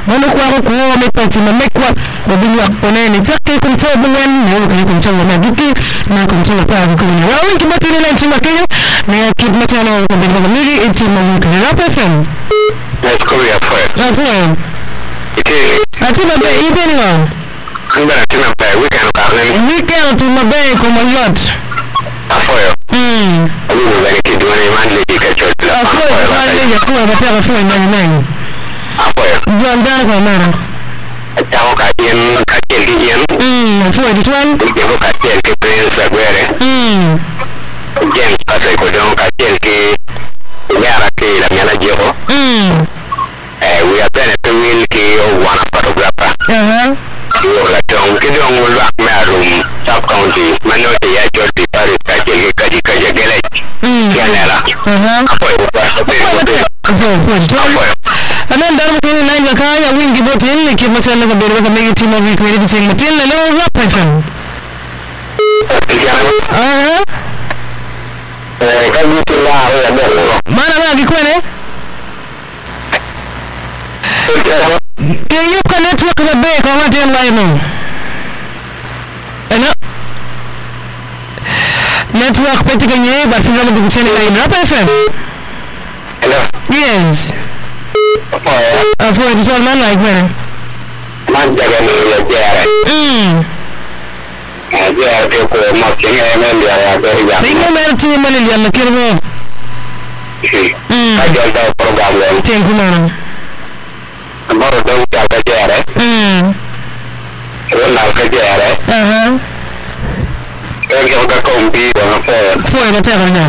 Mano kwa ko me pati mamekwa obiwa onene take kumtoba ngani ne ko kumtoba na duki na kumtoba kwa ko ni rawi kibatini na nchima Kenya na kidmatana ko bingwa mili nchima ko Rap FM. Let's go ya for. Afu. Atina be iteni wa. Kanda atina be weekend tu mabe ko mayot. Afu. Alu ngani kidwani manle dikachot. Afu ya kwa bataka fo nani. Afu. Janda ko mara. Tawo ka yen ka kelgi yen. Fo ditwan. Devo ka kelgi Prince Aguere. James Patrick Odong ka kelgi Yara ke la mena jero. We are better to will ke one photographer. La tong ke dong ulwa marum sub county manote ya Jordi Paris ka kelgi ka jagele. Yanela. Amen dalam kini lain jakaya yang wingi botin ni kita macam nak berbuat kami itu mau week ini macam betul lalu Rap FM. Kami tu lah ada. Mana lagi kau ni? Kayaknya kan network lebih kau ada yang lain tu. Enak. Network petiknya berfungsi dalam buku channel lain Rap FM. Hello. Yes. Apa itu soal mana lagi mana? Manjaga ni jara. Jara tu ko maksudnya dia ada yang. Tinggal merti mana dia nak kira. Ada dah program lain. Tengku mana? Baru dah jaga jara. Renal kerja jara. Kalau kita kompi dengan phone. Phone macam mana?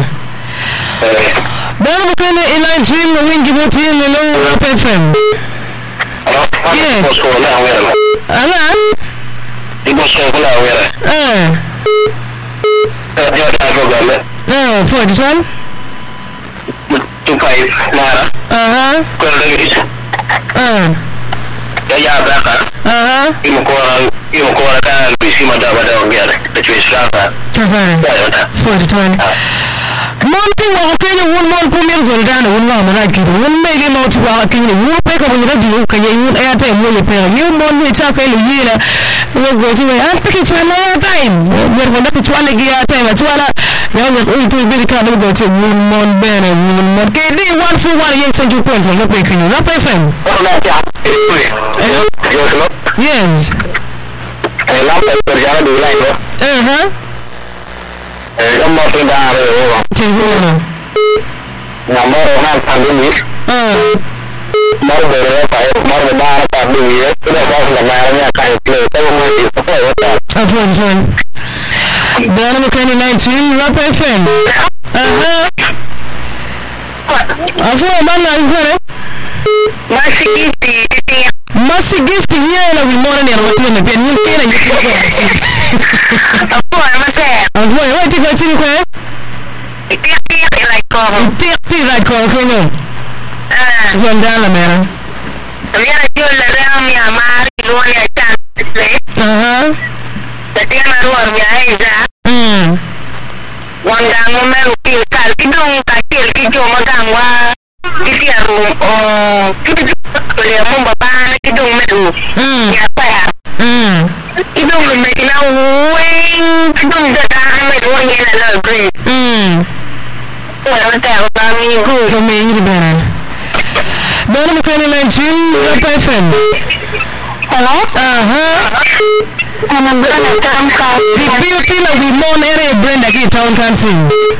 Baru bukan inline stream wingi botin lalu Rap FM. Yes. Alan? Ibu sekolah awak. Dia ada program. For this one? Tupai Mara. Kalau lagi. Ya berapa? Ibu korang kan bisi mada orang dia. Kecuali siapa? For this one. Monty wa Kenya won mon premier Jordan won wa mana kiro won mege mo tuwa Kenya won pe ko won radio Kenya won airtime won pe you mon ni ta kai luyira wo go ti an pe ki tuwa airtime wer won pe tuwa legi airtime tuwa la ya wo o to bi ka go ti won mon bene won mon ke di 141 yen sanju points on pe Kenya Rap FM. Yes. Lampa berjalan di lain. Kamu sudah Cenggulo. Nomor orang pandemi. Mau berapa? Mau berapa pandemi? Sudah kau sebenarnya kayak itu. Kamu masih apa itu? Dalam kali 19 Rap FM. Apa mana itu? Masih gift ya la wimora ni arwati na pia ni kile ni kwa Afu wewe tiko chini kwa Tiki like kono Jondala mera Dia jual ram ya mari luar ya cantik. Jadi luar biasa. Wanggang memang kal kidung kacil kidung magang wa kitiaru kidung boleh membabana kidung medu. Ya apa ya? Kidung memekina weng kidung datang medu ni la green. Orang tak kami go. Kami ini benar. Dalam kali 19 Rap FM. Hello? Nama Brenda Town Kan. Di beauty la we mon ere Brenda ki Town Kan sing.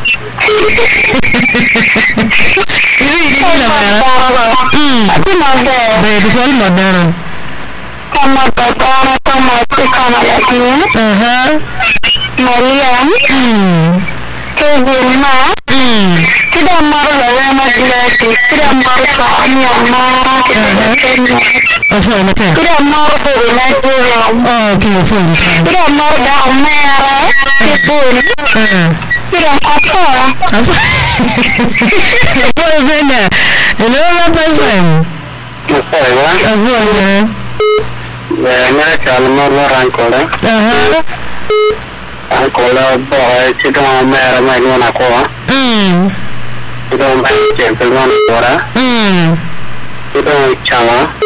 Ini la mera. Aku mau deh. Baik, soal modern. Kamu berdoa sama tukang lagi. Melian. Kebunma. Tidak mahu lagi. Tidak mahu kami marah. Apa macam? Tidak mahu lagi. Okay, fine. Tidak mahu dah merah. Kebun. Tidak apa. Apa? Apa Brenda? Hello, Rap FM. Apa ya? Nah, kalau mau rangkul Angkola boy itu merah main aku. Itu main champion orang. Itu cama.